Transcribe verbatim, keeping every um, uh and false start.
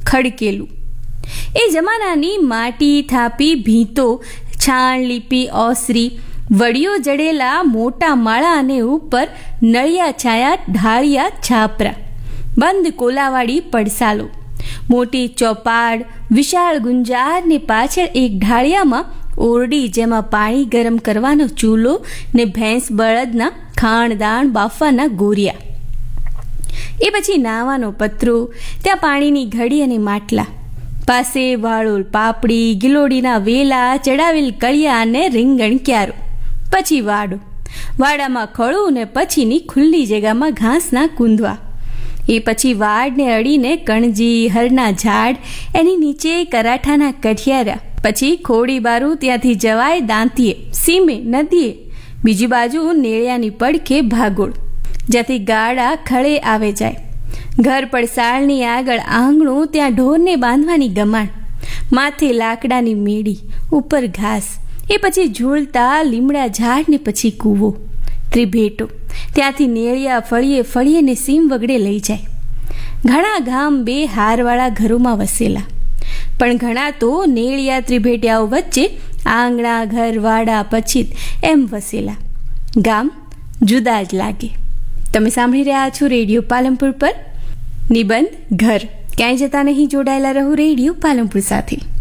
ખડકેલું. એ જમાનાની માટી થાપી ભીંતો, છાણ લીપી ઓસરી, વડીઓ જડેલા મોટા માળા અને ઉપર નળિયા છાયા ઢાળિયા છાપરા, બંધ કોલાવાળી પડસાલો, મોટી ચોપાડ, વિશાળ ગુંજાર ને પાછળ એક ઢાળિયામાં ઓરડી જેમાં પાણી ગરમ કરવાનો ચૂલો ને ભેંસ બળદના ખાણદાણ બાફવાના ગોરિયા. એ પછી નાવાનો પતરો, ત્યાં પાણીની ઘડી અને માટલા, પાસે વાળોલ પાપડી, ગિલોડીના વેલા, ચડાવેલ કળિયા અને રીંગણ ક્યારો. પછી વાડો, વાડામાં ખળું ને પછીની ખુલ્લી જગ્યામાં ઘાસના કૂંદવા. એ પછી વાડને અડીને કણજી, હરના ઝાડ, એની નીચે કરાઠાના કઠિયારા. પછી ખોડી બારું, ત્યાંથી જવાય દાંતીએ, સીમે, નદીએ. બીજી બાજુ નેળિયાની પડખે ભાગોળ, જ્યાંથી ગાડા ખળે આવે જાય. ઘર પડસાળની આગળ આંગણું, ત્યાં ઢોરને બાંધવાની ગમાણ, માથે લાકડાની મેળી, ઉપર ઘાસ. એ પછી ઝૂલતા લીમડા ઝાડ ને પછી કૂવો, ત્રિભેટો, ત્યાંથી નેળિયા ફળીએ ફળીએ ને સીમ વગડે લઈ જાય. ઘણા ગામ બે હારવાળા ઘરોમાં વસેલા, પણ ઘણા તો નેળિયા ત્રિભેટિયાઓ વચ્ચે આંગણા, ઘર, વાડા, પછીત એમ વસેલા. ગામ જુદા જ લાગે. તમે સાંભળી રહ્યા છો રેડિયો પાલનપુર પર નિબંધ ઘર. ક્યાંય જતા નહીં, જોડાયેલા રહો રેડિયો પાલનપુર સાથે.